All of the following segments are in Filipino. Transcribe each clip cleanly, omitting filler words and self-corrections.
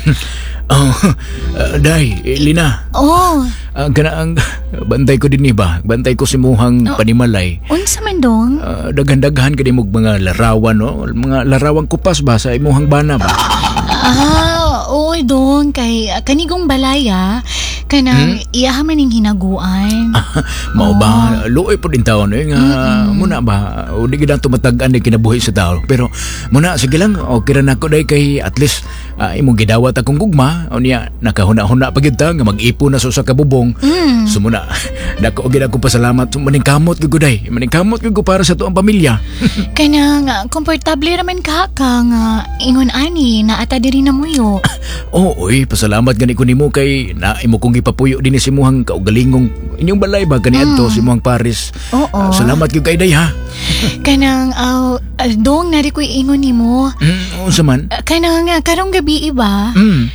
Oh, day, Lina. Oh, Ganaang bantay ko din ba? Bantay ko si muhang panimalay. unsa man dong? Daghan-daghan ka din mong mga larawan, no? Mga larawang kupas ba sa imuhang bana ba? Oo dong, kay kanigong balaya, kanang iyaha man ning hinaguan. Mao ba? Luoy po din taon, nga muna ba? O di gid tumatag-an di kinabuhi sa tao. Pero muna, sige lang, okay na ako day kay at least imong gidawat akong gugma. O niya, nakahuna-huna pa gid ta nga mag-ipon na sa kabubong. So muna, dako gid ako pasalamat. Maningkamot gid ko day. Maningkamot gid ko para sa tuang pamilya. Kanang komportable raman ka nga ingon ani na ata diri na muyo. Oy, pasalamat gani ko nimo kay na imo kong gipapuyo din si muhang kaugalingong inyong balay ba kaniadto si muhang Paris. Oo. Salamat gyud kay day ha. Kanang dong nari ko ingon nimo. Unsa man? Kanang karong gabi iba.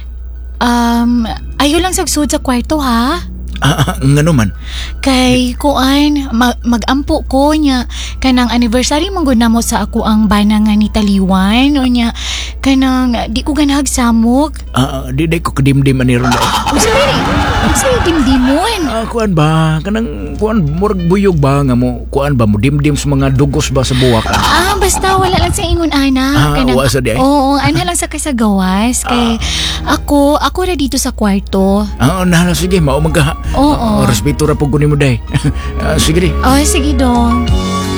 Ayo lang sagsud sa kwarto ha. Ngano man? Kay kuan magampo ko nya kanang anniversary man gud namo sa ako ang bana nga ni Taliwan o nya kanang di ko ganahag samok. Di ko kadimdim ani ron. Unsay dimdimon? Kuan ba? Kanang kuan murag buyog ba nga mo? Kuan ba mo dimdim sa mga dugos ba sa buwak? Basta wala lang sa ingon ana. Wasa di ay? Oo, ana lang sa kasagawas kay ako ra dito sa kwarto. Nahala sige, mao magka. Oo. Respeto ra pug kunin mo day. Sige di. Oh, sige dong.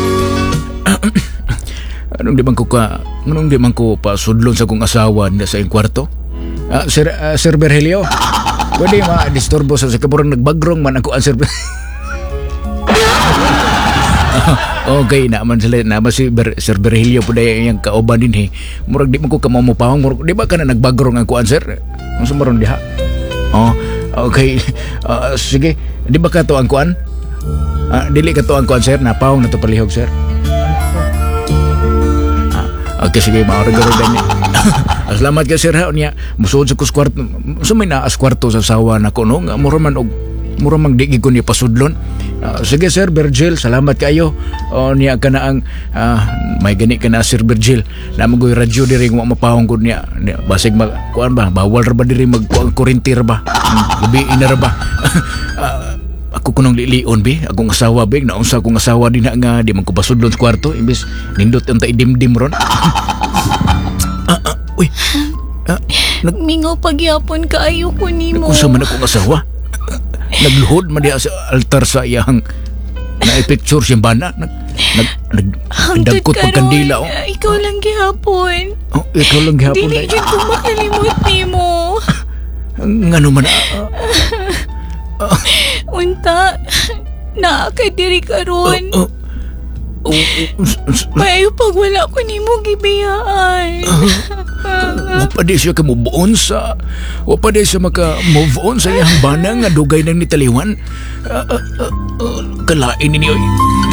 Anong di man ko pasudlon sa kong asawa na sa iyong kwarto? Sir Berhelio, pwede ma-disturbo sa kaburang nagbagrong man ako ang Sir Okay, naman si Sir Berhelio po dahil yung kauban din murag di man ko kamamupahang, murag di ba ka na nagbagrong ang kuan sir? Ang sumaron diha? Okay. Sige, di ba ka to ang kuan? Dili ka to ang kuan sir, napahong na to palihog sir. Okay, sige, maurag-uragan niya. Salamat ka sir ha, niya. Musuod sa kuswarto. Sumay na askwarto sa sawa na ko, no? Muramang di ko niya pasudlon. Sige sir Virgil, salamat kayo. Niya ka na ang may gani ka na sir Virgil. Namagoy radyo diri nga mapahong ko niya. Basig kuan ba? Bawal ra ba diri kuryente ra ba? Gabi ina ra ba? Ako kunong lilion bi, akong asawa bi, naunsa akong asawa din nga di man ko pasudlon sa kwarto, imbis nindot unta idimdim ron. Uy. Mingaw pagyapon kaayo ko nimo. Kung sa man akong asawa, nagluhod man diha sa altar sa iyang na-picture siyang bana. Nagdagkot pag kandila. Ikaw lang gihapon. Ikaw lang gihapon. Dili dyan ko makalimot nimo. Ngano man Unta, naakadiri ka ron. Mayo pag wala ko nimo gibiyaan. Wapadi siya ka move on sa wapadi siya maka move on sa iyang bana nga dugay nang ni Taliwan. Kalain ninyo.